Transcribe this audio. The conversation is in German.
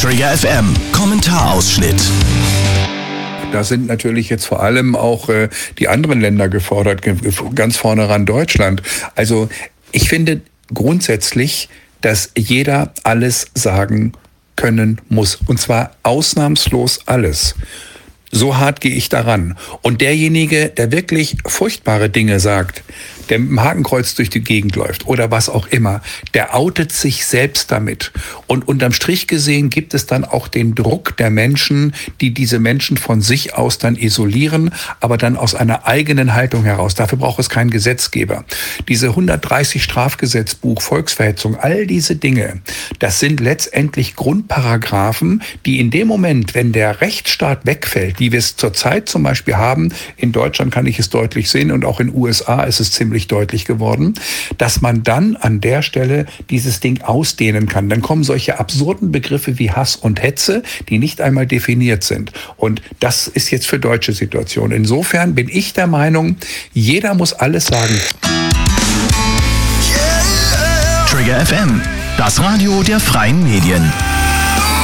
Trigger FM Kommentarausschnitt. Da sind natürlich jetzt vor allem auch die anderen Länder gefordert, ganz vorne ran Deutschland. Also ich finde grundsätzlich, dass jeder alles sagen können muss. Und zwar ausnahmslos alles. So hart gehe ich daran. Und derjenige, der wirklich furchtbare Dinge sagt, der mit dem Hakenkreuz durch die Gegend läuft oder was auch immer, der outet sich selbst damit. Und unterm Strich gesehen gibt es dann auch den Druck der Menschen, die diese Menschen von sich aus dann isolieren, aber dann aus einer eigenen Haltung heraus. Dafür braucht es keinen Gesetzgeber. Diese 130 Strafgesetzbuch, Volksverhetzung, all diese Dinge, das sind letztendlich Grundparagraphen, die in dem Moment, wenn der Rechtsstaat wegfällt, wie wir es zurzeit zum Beispiel haben, in Deutschland kann ich es deutlich sehen und auch in den USA ist es ziemlich deutlich geworden, dass man dann an der Stelle dieses Ding ausdehnen kann. Dann kommen solche absurden Begriffe wie Hass und Hetze, die nicht einmal definiert sind. Und das ist jetzt für deutsche Situation. Insofern bin ich der Meinung, jeder muss alles sagen. Trigger FM, das Radio der freien Medien.